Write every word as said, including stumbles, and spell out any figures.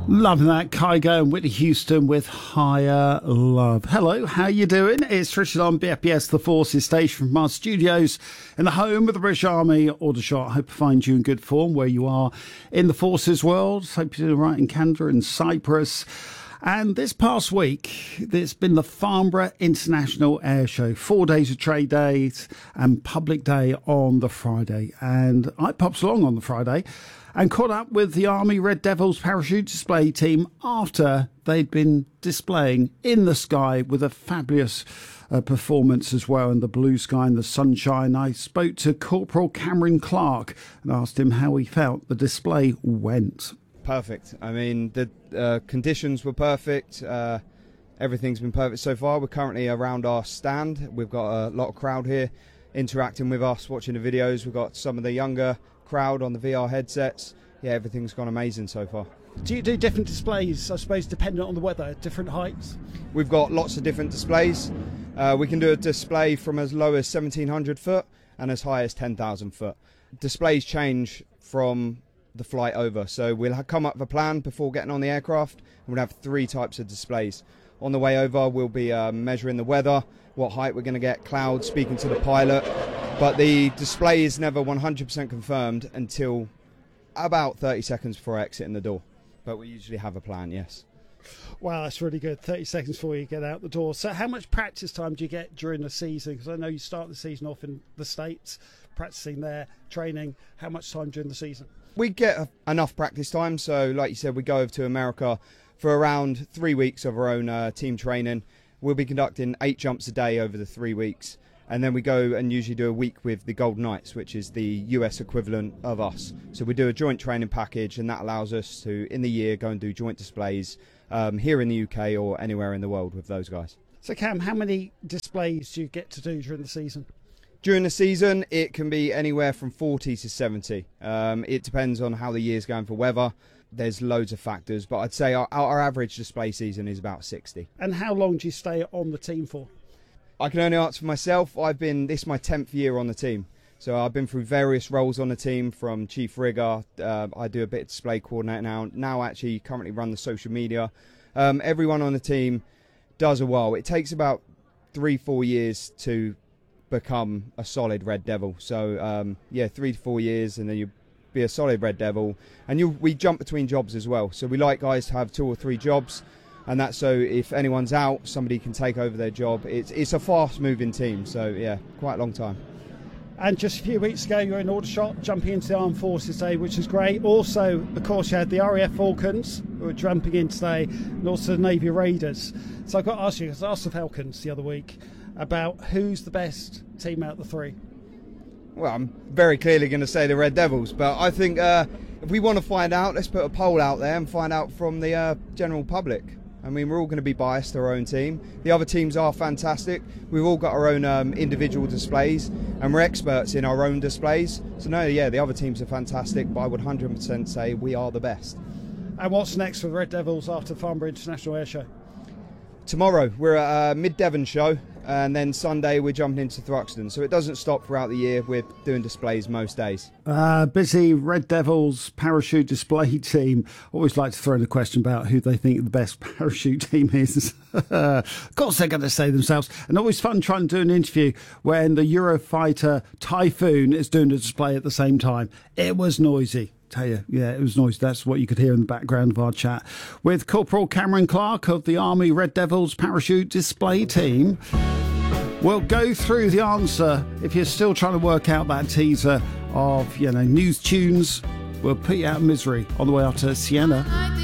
Loving that. Kygo and Whitney Houston with Higher Love. Hello, how you doing? It's Richard on B F B S The Forces station from our studios in the home of the British Army, Aldershot. I hope I find you in good form where you are in the Forces world. Hope you're doing right in Canada and Cyprus. And this past week, there's been the Farnborough International Air Show. Four days of trade days and public day on the Friday. And I popped along on the Friday and caught up with the Army Red Devils parachute display team after they'd been displaying in the sky with a fabulous uh, performance as well in the blue sky and the sunshine. I spoke to Corporal Cameron Clark and asked him how he felt the display went. Perfect. I mean, the uh, conditions were perfect. Uh, everything's been perfect so far. We're currently around our stand. We've got a lot of crowd here interacting with us, watching the videos. We've got some of the younger crowd on the V R headsets. Yeah, everything's gone amazing so far. Do you do different displays, I suppose, dependent on the weather, different heights? We've got lots of different displays. Uh, we can do a display from as low as seventeen hundred foot and as high as ten thousand foot. Displays change from the flight over, so we'll come up with a plan before getting on the aircraft, and we'll have three types of displays. On the way over, we'll be uh, measuring the weather, what height we're going to get, clouds, speaking to the pilot. But the display is never one hundred percent confirmed until about thirty seconds before exiting the door. But we usually have a plan, yes. Wow, that's really good. thirty seconds before you get out the door. So how much practice time do you get during the season? Because I know you start the season off in the States, practicing there, training. How much time during the season? We get enough practice time. So like you said, we go over to America for around three weeks of our own uh, team training. We'll be conducting eight jumps a day over the three weeks. And then we go and usually do a week with the Golden Knights, which is the U S equivalent of us. So we do a joint training package, and that allows us to, in the year, go and do joint displays um, here in the U K or anywhere in the world with those guys. So Cam, how many displays do you get to do during the season? During the season, it can be anywhere from forty to seventy. Um, it depends on how the year's going for weather. There's loads of factors, but I'd say our, our average display season is about sixty. And how long do you stay on the team for? I can only answer for myself. I've been, this is my tenth year on the team. So I've been through various roles on the team, from chief rigger, uh, I do a bit of display coordinator now, now actually currently run the social media. Um, everyone on the team does a while. It takes about three, four years to become a solid Red Devil. So um, yeah, three to four years and then you be a solid Red Devil. And you, we jump between jobs as well. So we like guys to have two or three jobs. And that's so if anyone's out, somebody can take over their job. It's it's a fast-moving team, so yeah, quite a long time. And just a few weeks ago, you were in Aldershot, jumping into the Armed Forces Day, which is great. Also, of course, you had the R A F Falcons, who were jumping in today, and also the Navy Raiders. So I've got to ask you, because I asked the Falcons the other week about who's the best team out of the three. Well, I'm very clearly going to say the Red Devils, but I think uh, if we want to find out, let's put a poll out there and find out from the uh, general public. I mean, we're all going to be biased to our own team. The other teams are fantastic. We've all got our own um, individual displays, and we're experts in our own displays. So no, yeah, the other teams are fantastic, but I would one hundred percent say we are the best. And what's next for the Red Devils after the Farnborough International Air Show? Tomorrow we're at a Mid-Devon show, and then Sunday we're jumping into Thruxton. So it doesn't stop throughout the year. We're doing displays most days. Uh, busy Red Devils parachute display team. Always like to throw in a question about who they think the best parachute team is. Of course they're going to say themselves. And always fun trying to do an interview when the Eurofighter Typhoon is doing a display at the same time. It was noisy. Tell you, yeah, it was noisy. That's what you could hear in the background of our chat with Corporal Cameron Clark of the Army Red Devils parachute display team. We'll go through the answer. If you're still trying to work out that teaser of, you know, news tunes, we'll put you out of misery on the way out to Siena.